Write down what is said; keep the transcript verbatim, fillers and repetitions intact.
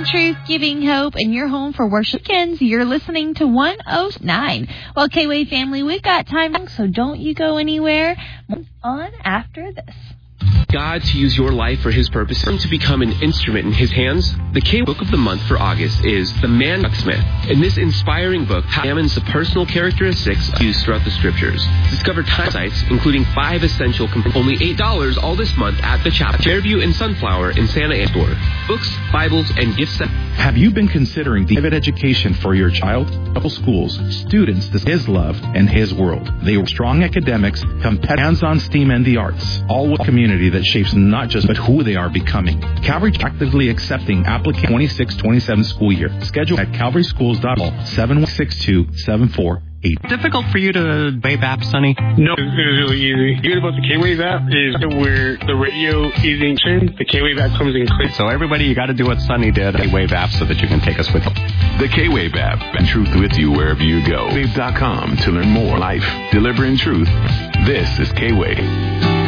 truth, giving hope, and your home for worship weekends. You're listening to one oh nine. Well, K-Way family, we've got time, so don't you go anywhere. On after this. God to use your life for His purpose and to become an instrument in His hands? The K book of the month for August is The Man Smith. In this inspiring book, examines the personal characteristics used throughout the Scriptures. Discover time sites, including five essential components. Only eight dollars all this month at the Chapel, Fairview and Sunflower in Santa Ana store. Books, Bibles, and gift sets. Have you been considering the private education for your child? Couple schools, students, His love and His world. They are strong academics, competitive, hands-on STEAM and the arts, all with a community that shapes not just but who they are becoming. Calvary actively accepting applicant twenty-six twenty-seven school year. Schedule at calvary schools dot org seven one six two seven four eight. Difficult for you to wave app, Sonny? No, it's really easy. Good about the K-Wave app is where the radio is in tune, the K-Wave app comes in clear. So everybody, you got to do what Sonny did, a Wave app, so that you can take us with you. The K-Wave app, and truth with you wherever you go. Wave dot com to learn more. Life, delivering truth. This is K-Wave.